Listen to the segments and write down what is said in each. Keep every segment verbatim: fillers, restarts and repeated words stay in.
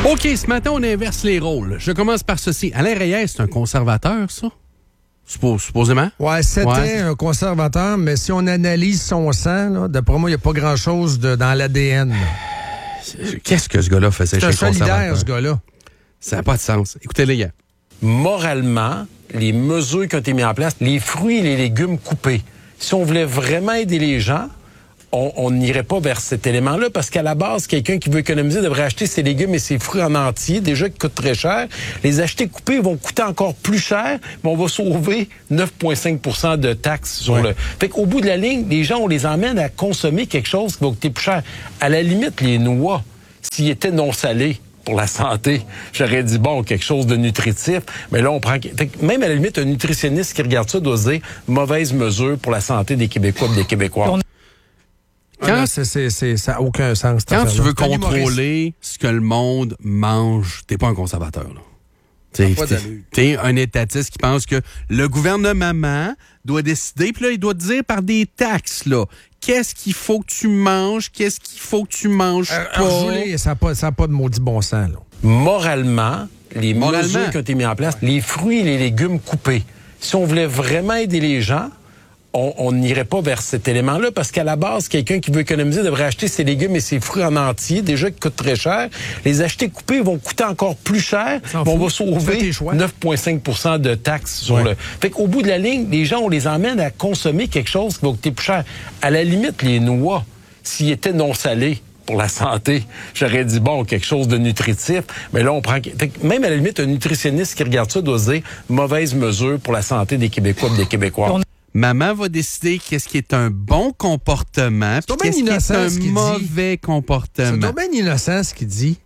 OK, ce matin, on inverse les rôles. Je commence par ceci. Alain Reyes, c'est un conservateur, ça? Suppos- supposément? Ouais, c'était Ouais. un conservateur, mais si on analyse son sang, là, d'après moi, il n'y a pas grand-chose de, dans l'A D N. Qu'est-ce que ce gars-là faisait C'est un chez le conservateur? solidaire, ce gars-là. Ça n'a pas de sens. Écoutez, les gars. Moralement, les mesures qui ont été mises en place, les fruits et les légumes coupés, si on voulait vraiment aider les gens, on on n'irait pas vers cet élément-là parce qu'à la base, quelqu'un qui veut économiser devrait acheter ses légumes et ses fruits en entier, déjà qui coûtent très cher. Les acheter coupés vont coûter encore plus cher, mais on va sauver neuf virgule cinq pour cent de taxes sur Ouais. le... Fait qu'au bout de la ligne, les gens, on les emmène à consommer quelque chose qui va coûter plus cher. À la limite, les noix, s'ils étaient non salés, pour la santé, j'aurais dit, bon, quelque chose de nutritif, mais là, on prend... Fait que même à la limite, un nutritionniste qui regarde ça doit se dire, mauvaise mesure pour la santé des Québécois et des Québécois. Quand, Quand- c'est, c'est, c'est, ça n'a aucun sens. cette Quand tu affaire-là. veux C'est un humoriste. contrôler ce que le monde mange, t'es pas un conservateur, là. T'sais, pas t'es, d'allure. t'es un étatiste qui pense que le gouvernement doit décider, puis là, il doit te dire par des taxes, là, qu'est-ce qu'il faut que tu manges, qu'est-ce qu'il faut que tu manges Euh, pas. alors, Julie, ça n'a pas, ça a pas de maudit bon sens, là. Moralement, les Moralement. mesures qui ont été mises en place, les fruits et les légumes coupés, si on voulait vraiment aider les gens, on on n'irait pas vers cet élément-là parce qu'à la base, quelqu'un qui veut économiser devrait acheter ses légumes et ses fruits en entier, déjà qui coûtent très cher. Les acheter coupés vont coûter encore plus cher, S'en mais on fout. va Fais sauver tes choix. neuf virgule cinq pour cent de taxes sur Ouais. le... Fait qu'au bout de la ligne, les gens, on les emmène à consommer quelque chose qui va coûter plus cher. À la limite, les noix, s'ils étaient non salés, pour la santé, j'aurais dit, bon, quelque chose de nutritif, mais là, on prend... Fait que même à la limite, un nutritionniste qui regarde ça doit se dire, mauvaise mesure pour la santé des Québécois et des Québécois. Maman va décider qu'est-ce qui est un bon comportement, puis donc bien qu'est-ce qui est innocent, un ce qu'il dit. mauvais C'est comportement. donc bien innocent, ce qu'il dit.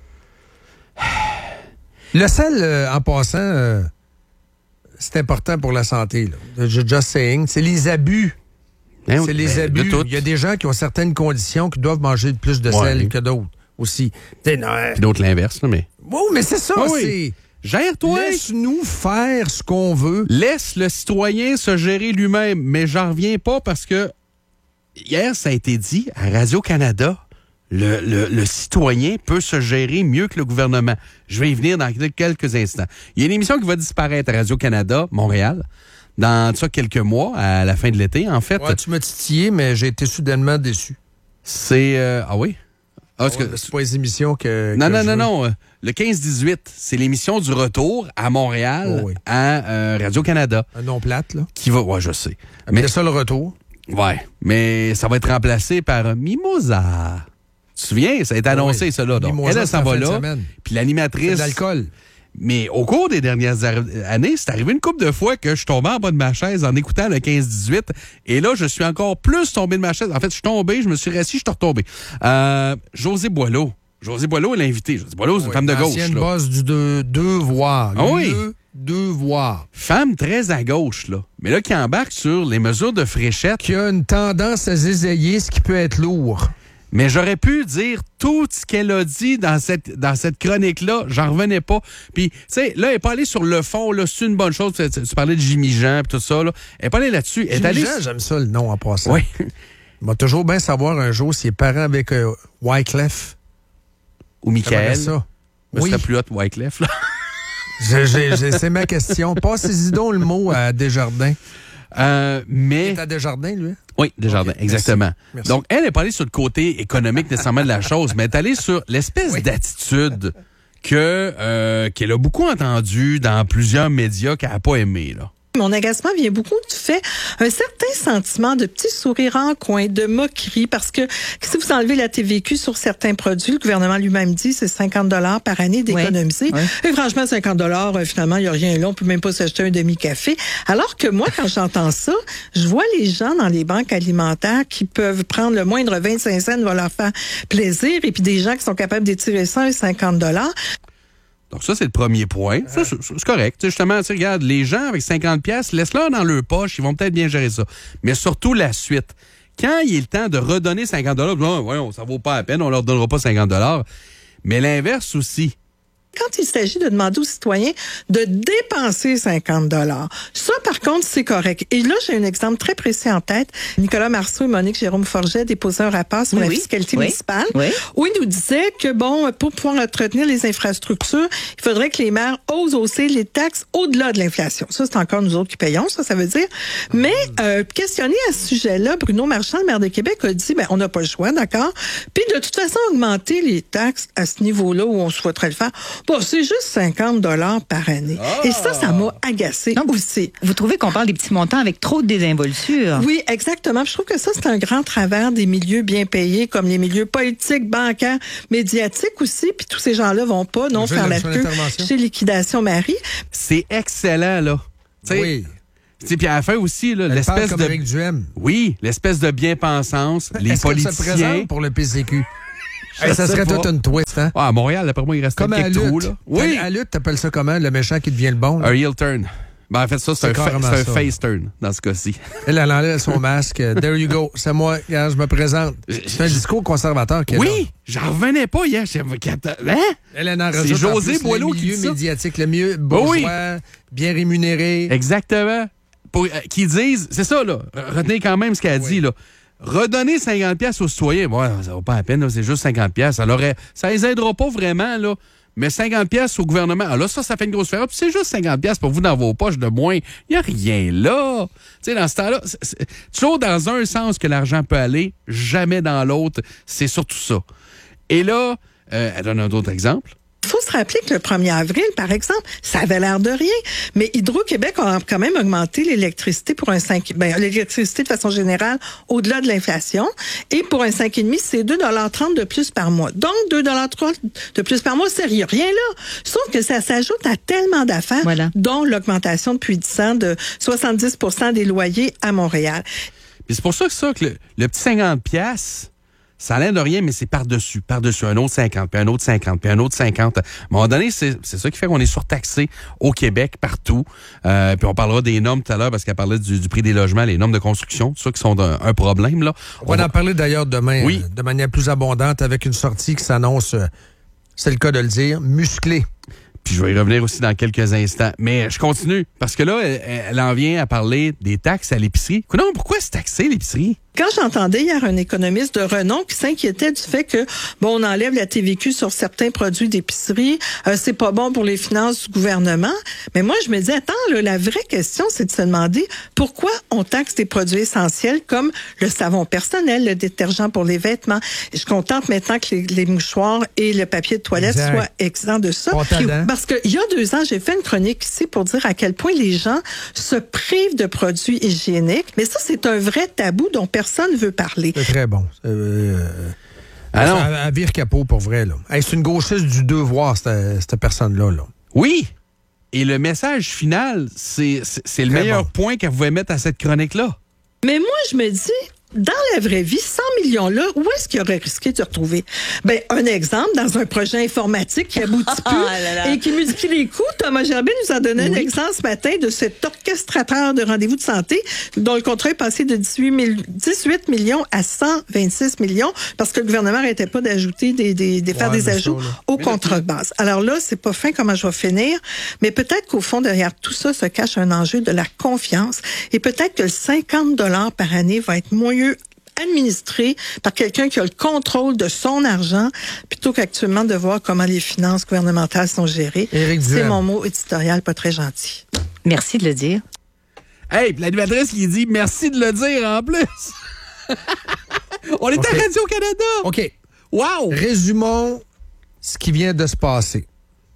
Le sel, euh, en passant, euh, c'est important pour la santé. Là. Je- Just saying. C'est les abus. Hein, C'est les ben, de abus. tout. Il y a des gens qui ont certaines conditions qui doivent manger plus de Ouais. sel que d'autres aussi. T'sais, non, euh, Puis d'autres l'inverse, là, mais... oui, mais c'est ça. Ah oui. c'est... Gère-toi! Laisse-nous faire ce qu'on veut. Laisse le citoyen se gérer lui-même. Mais j'en reviens pas parce que hier, ça a été dit à Radio-Canada, le, le, le citoyen peut se gérer mieux que le gouvernement. Je vais y venir dans quelques instants. Il y a une émission qui va disparaître à Radio-Canada, Montréal, dans ça quelques mois, à la fin de l'été, en fait. Ouais, tu m'as titillé, mais j'ai été soudainement déçu. C'est... euh, ah oui? Ah, parce Ouais, que- c'est pas les émissions que. Non, que non, je non, veux. non. euh, Le quinze dix-huit, c'est l'émission du retour à Montréal, Oh oui. à euh, Radio-Canada, Un nom plate, là. qui va... Ouais, je sais. Mais Mais, ça, le retour. ouais, mais ça va être remplacé par Mimosa. Tu te souviens? Ça a été annoncé, oui. ça, là. Donc, Mimosa, elle, elle c'est s'en en va fin de là. semaine. Puis C'est l'animatrice... de l'alcool. Mais au cours des dernières ar- années, c'est arrivé une couple de fois que je tombais en bas de ma chaise en écoutant le quinze dix-huit. Et là, je suis encore plus tombé de ma chaise. En fait, je suis tombé, je me suis rassis, je suis retombé. Euh, José Boileau. José Boileau est l'invité. José Boileau, c'est une Oui, femme de gauche. l'ancienne là. boss du de- devoir. Ah oui. Le devoir. Femme très à gauche, là. Mais là, qui embarque sur les mesures de fréchette. Qui a une tendance à zézayer, ce qui peut être lourd. Mais j'aurais pu dire tout ce qu'elle a dit dans cette, dans cette chronique-là. J'en revenais pas. Puis, tu sais, là, elle n'est pas allée sur le fond, là. C'est une bonne chose. Tu, tu parlais de Jimmy Jean et tout ça, là. Elle n'est pas allée là-dessus. Elle est Jimmy allée. Jean, j'aime ça le nom en passant. Oui. Il va toujours bien savoir un jour s'il est parent avec euh, Wyclef. Ou Michael. J'aimerais ça. Mais Oui. c'était plus hot, Wyclef, là. Je- je- je- c'est ma question. Passez-y donc le mot à Desjardins. Euh, Il mais. est à Desjardins, lui? Oui, Desjardins, Ok, exactement. merci. Merci. Donc, elle n'est pas allée sur le côté économique nécessairement de la chose, mais elle est allée sur l'espèce d'attitude que euh, qu'elle a beaucoup entendue dans plusieurs médias qu'elle n'a pas aimé, là. Mon agacement vient beaucoup du fait un certain sentiment de petit sourire en coin, de moquerie, parce que si vous enlevez la T V Q sur certains produits, le gouvernement lui-même dit c'est cinquante dollars par année d'économiser. Ouais, ouais. Et franchement, cinquante dollars, euh, finalement, il n'y a rien là, on peut même pas s'acheter un demi-café. Alors que moi, quand j'entends ça, je vois les gens dans les banques alimentaires qui peuvent prendre le moindre vingt-cinq cents, va leur faire plaisir, et puis des gens qui sont capables d'étirer ça à cinquante dollars. Donc ça, c'est le premier point. Ça, c'est, c'est correct. Tu sais, justement, tu sais, regarde, les gens avec cinquante piastres, laisse-leur dans leur poche, ils vont peut-être bien gérer ça. Mais surtout la suite. Quand il est le temps de redonner cinquante dollars, oh, voyons, ça vaut pas la peine, on leur donnera pas cinquante dollars. Mais l'inverse aussi. Quand il s'agit de demander aux citoyens de dépenser cinquante dollars, ça, par contre, c'est correct. Et là, j'ai un exemple très précis en tête. Nicolas Marceau et Monique Jérôme-Forget déposaient un rapport sur oui, la oui. fiscalité oui. municipale Oui. où ils nous disaient que, bon, pour pouvoir entretenir les infrastructures, il faudrait que les maires osent hausser les taxes au-delà de l'inflation. Ça, c'est encore nous autres qui payons, ça, ça veut dire. Mais, euh, questionné à ce sujet-là, Bruno Marchand, le maire de Québec, a dit, ben, on n'a pas le choix, d'accord? Puis, de toute façon, augmenter les taxes à ce niveau-là où on souhaiterait le faire, bon, c'est juste cinquante dollars par année. Ah! Et ça, ça m'a agacé Donc, aussi. Vous trouvez qu'on parle des petits montants avec trop de désinvolture? Oui, exactement. Je trouve que ça, c'est un grand travers des milieux bien payés, comme les milieux politiques, bancaires, médiatiques aussi. Puis tous ces gens-là vont pas non Je faire veux la son queue intervention. chez Liquidation Marie. C'est excellent, là. T'sais, Oui. t'sais, puis à la fin aussi, là, Elle parle l'espèce comme de... Éric Duhem. Oui, l'espèce de bien-pensance, les Est-ce que ça politiciens... présente pour le P C Q? Je Hey, ça sais serait pas. toute une twist, hein? Ah, à Montréal, d'après moi, il reste Comme à la quelques trous, lutte. là. Oui, À la lutte, t'appelles ça comment? Le méchant qui devient le bon? là? un heel turn. Ben, en fait, ça, c'est C'est un, fa- carrément c'est un ça. face turn, dans ce cas-ci. Elle, elle enlève son masque. There you go. C'est moi. Regarde, je me présente. C'est un discours conservateur qu'elle a. Oui, j'en revenais pas hier. J'étais- Hein? Elle en C'est rajoute en José plus Boileau le qui milieu dit ça. médiatique, le mieux bourgeois, bien rémunéré. Exactement. Pour, euh, qu'ils disent, c'est ça, là. Retenez quand même ce qu'elle a Oui. dit, là. Redonner cinquante pièces aux citoyens, bon, ça vaut pas la peine, là, c'est juste cinquante pièces. Ça l'aurait, ça les aidera pas vraiment, là. Mais cinquante pièces au gouvernement, ah là, ça, ça fait une grosse différence. Puis c'est juste cinquante pièces pour vous dans vos poches de moins. Il n'y a rien là. Tu sais, dans ce temps-là, c'est, c'est toujours dans un sens que l'argent peut aller, jamais dans l'autre. C'est surtout ça. Et là, euh, elle donne un autre exemple. Il faut se rappeler que le premier avril, par exemple, ça avait l'air de rien. Mais Hydro-Québec a quand même augmenté l'électricité pour un cinq, ben, l'électricité de façon générale au-delà de l'inflation. Et pour un cinq virgule cinq, c'est deux dollars trente de plus par mois. Donc, deux dollars trente de plus par mois, c'est rien là. Sauf que ça s'ajoute à tellement d'affaires, Voilà. dont l'augmentation depuis dix ans de soixante-dix pour cent des loyers à Montréal. Puis c'est pour ça que ça, que le, le petit cinquante pièces, ça a l'air de rien, mais c'est par-dessus, par-dessus. Un autre cinquante, puis un autre cinquante, puis un autre cinquante. À un moment donné, c'est, c'est ça qui fait qu'on est surtaxé au Québec, partout. Euh, puis on parlera des normes tout à l'heure, parce qu'elle parlait du, du prix des logements, les normes de construction, tout ça qui sont un, un problème, là. On va en parler d'ailleurs demain Oui. euh, de manière plus abondante avec une sortie qui s'annonce, euh, c'est le cas de le dire, musclée. Puis je vais y revenir aussi dans quelques instants. Mais je continue, parce que là, elle, elle en vient à parler des taxes à l'épicerie. Non, pourquoi c'est taxé, l'épicerie? Quand j'entendais hier un économiste de renom qui s'inquiétait du fait que, bon, on enlève la T V Q sur certains produits d'épicerie, euh, c'est pas bon pour les finances du gouvernement. Mais moi, je me dis, attends, là, la vraie question, c'est de se demander pourquoi on taxe des produits essentiels comme le savon personnel, le détergent pour les vêtements. Et je suis contente maintenant que les, les mouchoirs et le papier de toilette Exact. soient exempts de ça. Pâte à Puis, dents. parce qu'il y a deux ans, j'ai fait une chronique ici pour dire à quel point les gens se privent de produits hygiéniques. Mais ça, c'est un vrai tabou dont personne ne veut parler. C'est très bon. Euh, Ah non. Elle, elle vire capot pour vrai, là. Hey, c'est une gauchiste du devoir, cette, cette personne-là, là. Oui! Et le message final, c'est, c'est, c'est le Très meilleur bon. point qu'elle pouvait mettre à cette chronique-là. Mais moi, je me dis, dans la vraie vie, cent millions-là, où est-ce qu'il aurait risqué de se retrouver? Ben, un exemple, dans un projet informatique qui aboutit plus Ah là là. et qui multiplie les coûts. Thomas Gerbet nous a donné un exemple ce matin de cet orchestrateur de rendez-vous de santé dont le contrat est passé de dix-huit mille dix-huit millions à cent vingt-six millions parce que le gouvernement n'arrêtait pas d'ajouter des, des, des faire Ouais, des mais ajouts ça, là. au contrat de base. Alors là, c'est pas fin comment je vais finir, mais peut-être qu'au fond, derrière tout ça, se cache un enjeu de la confiance et peut-être que le cinquante dollars par année va être mieux administré par quelqu'un qui a le contrôle de son argent, plutôt qu'actuellement de voir comment les finances gouvernementales sont gérées. Éric C'est Duhem. mon mot éditorial pas très gentil. Merci de le dire. Hey, puis l'animatrice qui dit merci de le dire en plus. On est OK. à Radio-Canada. OK. Wow! Résumons ce qui vient de se passer.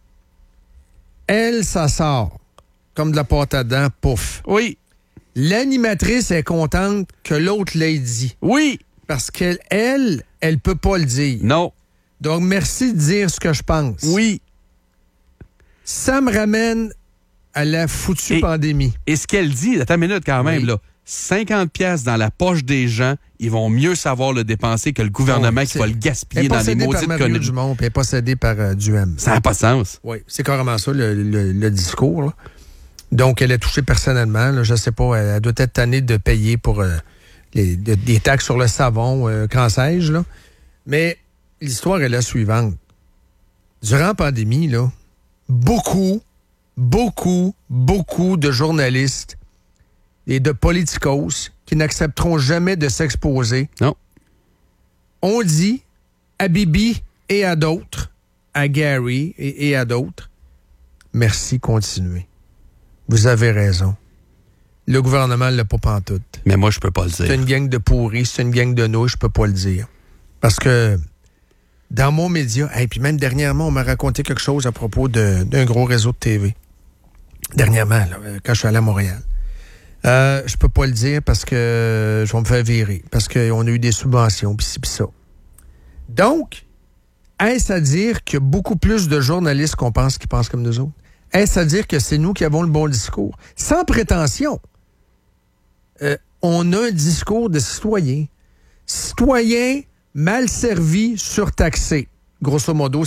Elle, ça sort comme de la pâte à dents, pouf. Oui, L'animatrice est contente que l'autre l'ait dit. oui, Parce qu'elle, elle, elle peut pas le dire. non, Donc, merci de dire ce que je pense. oui. Ça me ramène à la foutue Et- pandémie. Et ce qu'elle dit, attends une minute quand même, Oui. là, cinquante pièces dans la poche des gens, ils vont mieux savoir le dépenser que le gouvernement Oh, qui c'est- va le Elle gaspiller est dans des possédée par maudites Mario conneries. Dumont, puis elle est possédée par euh, Duhem. Ça n'a pas de sens. Oui, c'est carrément ça, le, le- le discours. là. Donc, elle est touchée personnellement. Là, je sais pas, elle, elle doit être tannée de payer pour euh, les, de- des taxes sur le savon, euh, qu'en sais-je. Là. Mais l'histoire est la suivante. Durant la pandémie, là, beaucoup, beaucoup, beaucoup de journalistes et de politicos qui n'accepteront jamais de s'exposer. Non. On dit à Bibi et à d'autres, à Gary et, et à d'autres, merci, continuez. Vous avez raison. Le gouvernement ne l'a pas pantoute. Mais moi, je peux pas le dire. C'est une gang de pourris, c'est une gang de nouilles, je peux pas le dire. Parce que dans mon média, et puis même dernièrement, on m'a raconté quelque chose à propos de, d'un gros réseau de T V. Dernièrement, là, quand je suis allé à Montréal. Euh, je peux pas le dire parce que je vais me faire virer. Parce qu'on a eu des subventions, pis ci, pis ça. Donc, est-ce à dire qu'il y a beaucoup plus de journalistes qu'on pense qui pensent comme nous autres? Est-ce à dire que c'est nous qui avons le bon discours? Sans prétention. Euh, on a un discours de citoyen. Citoyen mal servi, surtaxé. Grosso modo,